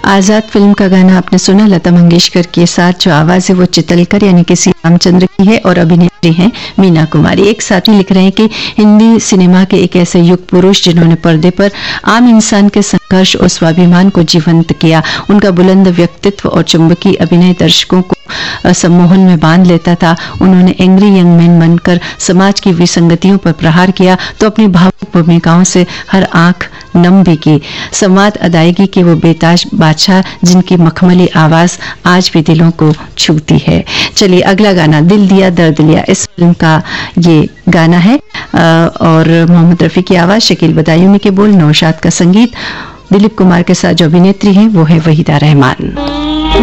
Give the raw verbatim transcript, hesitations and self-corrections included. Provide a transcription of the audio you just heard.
आजाद film का गाना आपने सुना, लता मंगेशकर के साथ। जो आवाज है वो चितलकर यानी कि सी रामचंद्र की है और अभिनेत्री हैं मीना कुमारी। एक साथी लिख रहे हैं कि हिंदी सिनेमा के एक ऐसे युग पुरुष जिन्होंने पर्दे पर आम इंसान के संघर्ष और स्वाभिमान को जीवंत किया। उनका बुलंद व्यक्तित्व और चुंबकीय अभिनय दर्शकों को सम्मोहन में बांध लेता था। उन्होंने एंग्री यंग मैन बनकर समाज की विसंगतियों पर प्रहार किया तो अपनी भावुक भूमिकाओं से हर आंख नम भी की। संवाद अदायगी के वो बेताज बादशाह जिनकी मखमली आवाज आज भी दिलों को छूती है। चलिए अगला गाना, दिल दिया दर्द लिया, इस फिल्म का ये गाना है और मोहम्मद रफी की आवाज, शकील बदायूनी के बोल, नौशाद का संगीत, दिलीप कुमार के साथ जो अभिनेत्री हैं वो है वहीदा रहमान।